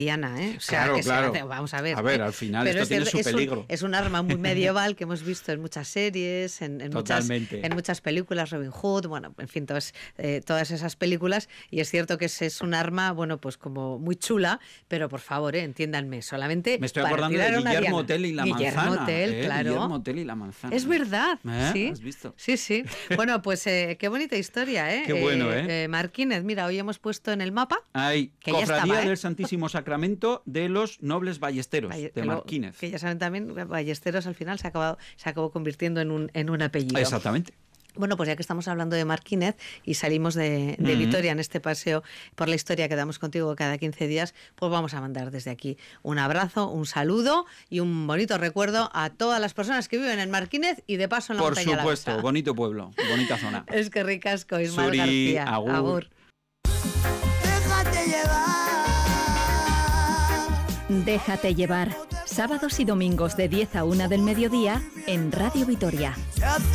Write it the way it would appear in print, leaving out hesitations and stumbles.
Diana, ¿eh? O sea, Claro, que claro. vamos a ver. A ver, al final Pero esto tiene su peligro. Es un arma muy medieval que hemos visto en muchas series, en muchas películas, Robin Hood, bueno, en fin, todas esas películas. Y es cierto que es un arma, bueno, pues como muy chula, pero por favor, entiéndanme, solamente me estoy para acordando de tirar una Guillermo diana. Tell y la Guillermo manzana. Tell, claro. Guillermo Tell y la manzana. Es verdad, ¿sí? ¿Has visto? Sí, sí. Bueno, pues qué bonita historia, ¿eh? Qué bueno, ¿eh? Marquínez, mira, hoy hemos puesto en el mapa... Hay que Cofradía del Santísimo Sacramento de los Nobles Ballesteros, de Marquínez. Que ya saben también, Ballesteros al final se acabó convirtiendo en un apellido. Exactamente. Bueno, pues ya que estamos hablando de Marquínez y salimos de Vitoria en este paseo por la historia que damos contigo cada 15 días, pues vamos a mandar desde aquí un abrazo, un saludo y un bonito recuerdo a todas las personas que viven en Marquínez y de paso en la montaña. Por supuesto, bonito pueblo, bonita zona. Es que ricasco, Ismael Suri, García. agur. Déjate llevar. Déjate llevar. Sábados y domingos de 10 a 1 del mediodía en Radio Vitoria.